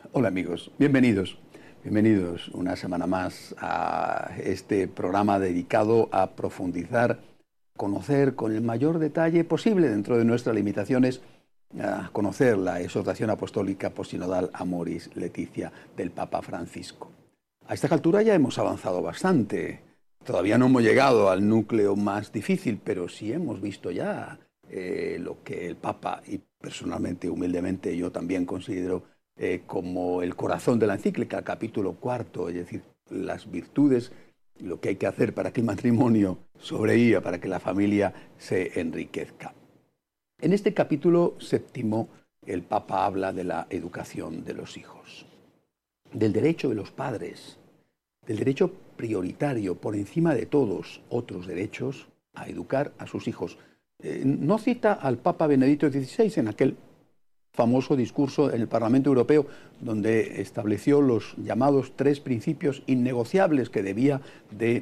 Hola amigos, bienvenidos. Bienvenidos una semana más a este programa dedicado a profundizar, conocer con el mayor detalle posible dentro de nuestras limitaciones, a conocer la exhortación apostólica posinodal Amoris Laetitia del Papa Francisco. A esta altura ya hemos avanzado bastante. Todavía no hemos llegado al núcleo más difícil, pero sí hemos visto ya lo que el Papa, y personalmente, humildemente, yo también considero como el corazón de la encíclica, capítulo cuarto, es decir, las virtudes, lo que hay que hacer para que el matrimonio sobreviva, para que la familia se enriquezca. En este capítulo séptimo, el Papa habla de la educación de los hijos, del derecho de los padres, del derecho prioritario por encima de todos otros derechos a educar a sus hijos. No cita al Papa Benedicto XVI en aquel famoso discurso en el Parlamento Europeo, donde estableció los llamados 3 principios innegociables que debía de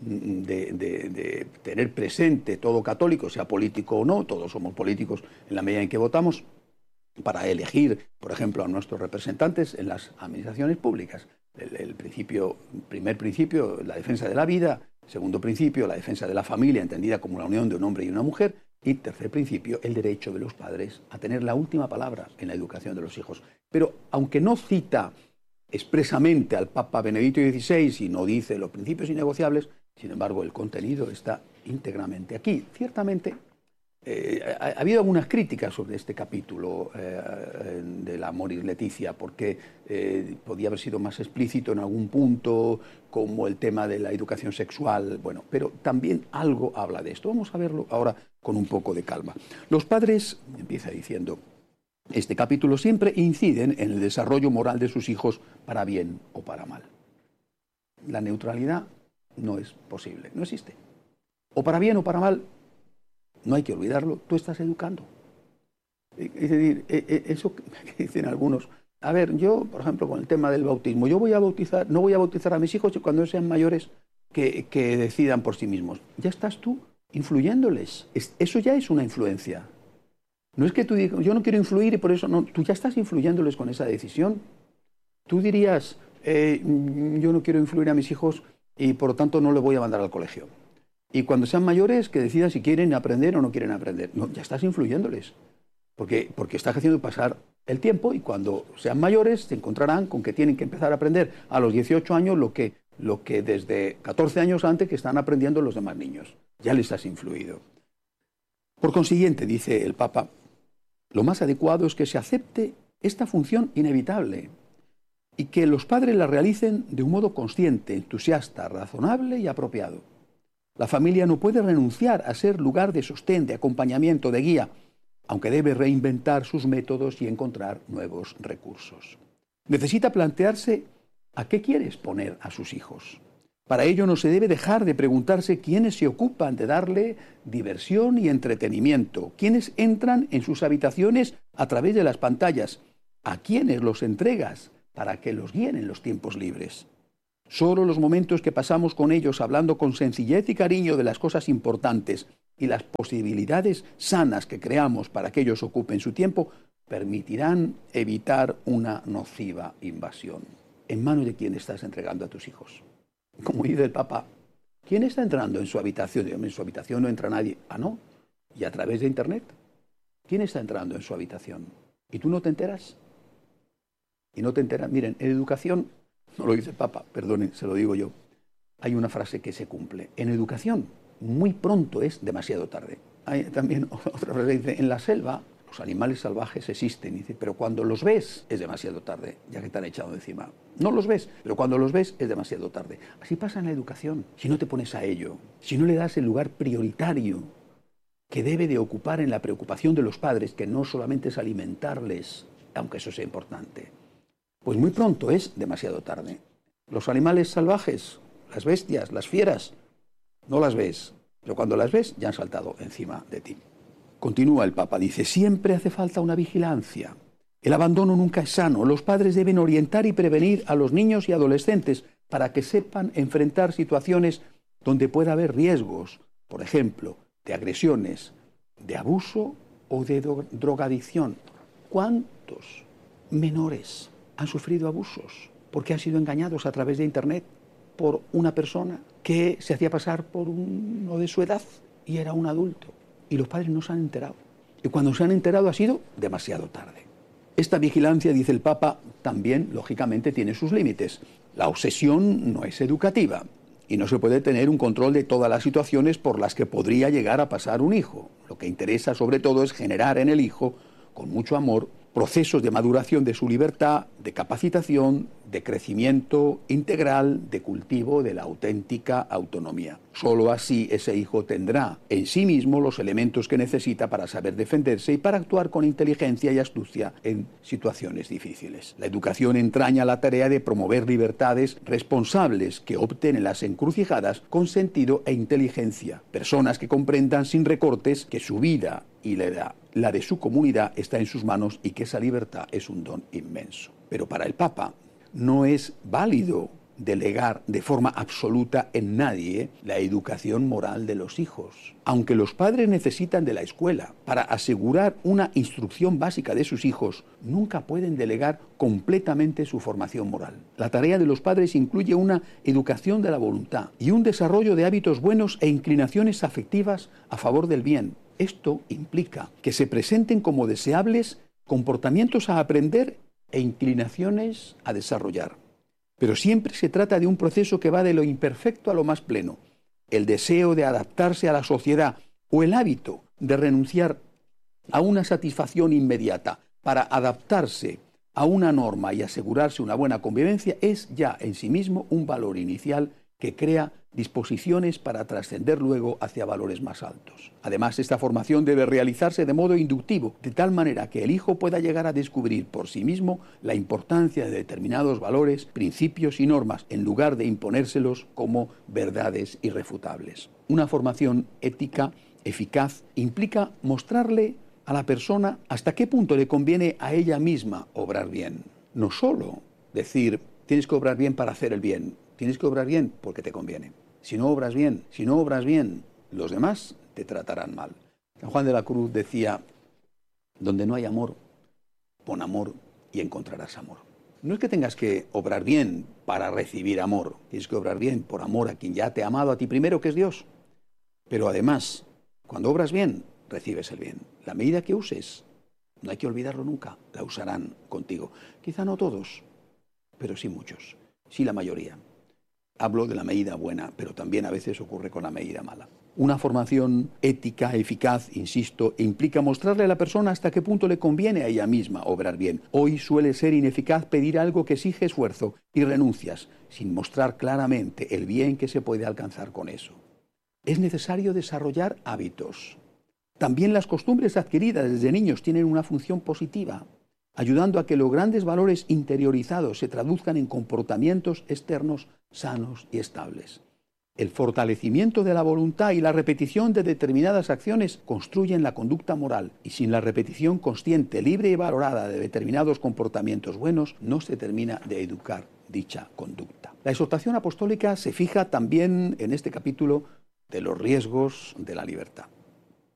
tener presente todo católico, sea político o no. Todos somos políticos en la medida en que votamos, para elegir, por ejemplo, a nuestros representantes en las administraciones públicas. Primer principio, la defensa de la vida. Segundo principio, la defensa de la familia, entendida como la unión de un hombre y una mujer. Y tercer principio, el derecho de los padres a tener la última palabra en la educación de los hijos. Pero aunque no cita expresamente al Papa Benedicto XVI y no dice los principios innegociables, sin embargo el contenido está íntegramente aquí. Ciertamente ha habido algunas críticas sobre este capítulo de la Amoris Laetitia, porque podía haber sido más explícito en algún punto, como el tema de la educación sexual. Bueno, pero también algo habla de esto. Vamos a verlo ahora con un poco de calma. Los padres, empieza diciendo, este capítulo siempre inciden en el desarrollo moral de sus hijos para bien o para mal. La neutralidad no es posible, no existe. O para bien o para mal, no hay que olvidarlo, tú estás educando. Es decir, eso que dicen algunos. A ver, yo, por ejemplo, con el tema del bautismo, no voy a bautizar a mis hijos cuando sean mayores que decidan por sí mismos. Ya estás tú influyéndoles. Eso ya es una influencia. No es que tú digas, yo no quiero influir y por eso no. Tú ya estás influyéndoles con esa decisión. Tú dirías, yo no quiero influir a mis hijos y por lo tanto no les voy a mandar al colegio. Y cuando sean mayores, que decidan si quieren aprender o no quieren aprender. No, ya estás influyéndoles. Porque estás haciendo pasar el tiempo y cuando sean mayores se encontrarán con que tienen que empezar a aprender a los 18 años lo que desde 14 años antes que están aprendiendo los demás niños. Ya les has influido. Por consiguiente, dice el Papa, lo más adecuado es que se acepte esta función inevitable y que los padres la realicen de un modo consciente, entusiasta, razonable y apropiado. La familia no puede renunciar a ser lugar de sostén, de acompañamiento, de guía, aunque debe reinventar sus métodos y encontrar nuevos recursos. Necesita plantearse a qué quiere exponer a sus hijos. Para ello no se debe dejar de preguntarse quiénes se ocupan de darle diversión y entretenimiento, quiénes entran en sus habitaciones a través de las pantallas, a quiénes los entregas para que los guíen en los tiempos libres. Solo los momentos que pasamos con ellos hablando con sencillez y cariño de las cosas importantes y las posibilidades sanas que creamos para que ellos ocupen su tiempo permitirán evitar una nociva invasión. ¿En manos de quién estás entregando a tus hijos? Como dice el Papa, ¿quién está entrando en su habitación? En su habitación no entra nadie. Ah, no. ¿Y a través de Internet? ¿Quién está entrando en su habitación? ¿Y tú no te enteras? Y no te enteras. Miren, en educación, no lo dice el Papa, perdonen, se lo digo yo. Hay una frase que se cumple. En educación, muy pronto es demasiado tarde. Hay también otra frase que dice, en la selva los animales salvajes existen. Dice, pero cuando los ves es demasiado tarde, ya que te han echado encima. No los ves, pero cuando los ves es demasiado tarde. Así pasa en la educación. Si no te pones a ello, si no le das el lugar prioritario que debe de ocupar en la preocupación de los padres, que no solamente es alimentarles, aunque eso sea importante, pues muy pronto es demasiado tarde. Los animales salvajes, las bestias, las fieras, no las ves, pero cuando las ves ya han saltado encima de ti. Continúa el Papa, dice, siempre hace falta una vigilancia. El abandono nunca es sano. Los padres deben orientar y prevenir a los niños y adolescentes para que sepan enfrentar situaciones donde pueda haber riesgos, por ejemplo, de agresiones, de abuso o de drogadicción. ¿Cuántos menores han sufrido abusos, porque han sido engañados a través de Internet por una persona que se hacía pasar por uno de su edad y era un adulto. Y los padres no se han enterado. Y cuando se han enterado ha sido demasiado tarde. Esta vigilancia, dice el Papa, también, lógicamente, tiene sus límites. La obsesión no es educativa y no se puede tener un control de todas las situaciones por las que podría llegar a pasar un hijo. Lo que interesa, sobre todo, es generar en el hijo, con mucho amor, procesos de maduración de su libertad, de capacitación, de crecimiento integral, de cultivo de la auténtica autonomía. Solo así ese hijo tendrá en sí mismo los elementos que necesita para saber defenderse y para actuar con inteligencia y astucia en situaciones difíciles. La educación entraña la tarea de promover libertades responsables que opten en las encrucijadas con sentido e inteligencia. Personas que comprendan sin recortes que su vida y la de su comunidad está en sus manos y que esa libertad es un don inmenso. Pero para el Papa no es válido delegar de forma absoluta en nadie la educación moral de los hijos. Aunque los padres necesitan de la escuela para asegurar una instrucción básica de sus hijos, nunca pueden delegar completamente su formación moral. La tarea de los padres incluye una educación de la voluntad y un desarrollo de hábitos buenos e inclinaciones afectivas a favor del bien. Esto implica que se presenten como deseables comportamientos a aprender e inclinaciones a desarrollar. Pero siempre se trata de un proceso que va de lo imperfecto a lo más pleno. El deseo de adaptarse a la sociedad o el hábito de renunciar a una satisfacción inmediata para adaptarse a una norma y asegurarse una buena convivencia es ya en sí mismo un valor inicial que crea disposiciones para trascender luego hacia valores más altos. Además, esta formación debe realizarse de modo inductivo, de tal manera que el hijo pueda llegar a descubrir por sí mismo la importancia de determinados valores, principios y normas, en lugar de imponérselos como verdades irrefutables. Una formación ética eficaz implica mostrarle a la persona hasta qué punto le conviene a ella misma obrar bien. No solo decir, tienes que obrar bien para hacer el bien, tienes que obrar bien porque te conviene. Si no obras bien, los demás te tratarán mal. San Juan de la Cruz decía, donde no hay amor, pon amor y encontrarás amor. No es que tengas que obrar bien para recibir amor, tienes que obrar bien por amor a quien ya te ha amado a ti primero, que es Dios. Pero además, cuando obras bien, recibes el bien. La medida que uses, no hay que olvidarlo nunca, la usarán contigo. Quizá no todos, pero sí muchos, sí la mayoría. Hablo de la medida buena, pero también a veces ocurre con la medida mala. Una formación ética, eficaz, insisto, implica mostrarle a la persona hasta qué punto le conviene a ella misma obrar bien. Hoy suele ser ineficaz pedir algo que exige esfuerzo y renuncias, sin mostrar claramente el bien que se puede alcanzar con eso. Es necesario desarrollar hábitos. También las costumbres adquiridas desde niños tienen una función positiva, ayudando a que los grandes valores interiorizados se traduzcan en comportamientos externos sanos y estables. El fortalecimiento de la voluntad y la repetición de determinadas acciones construyen la conducta moral, y sin la repetición consciente, libre y valorada de determinados comportamientos buenos, no se termina de educar dicha conducta. La exhortación apostólica se fija también en este capítulo de los riesgos de la libertad.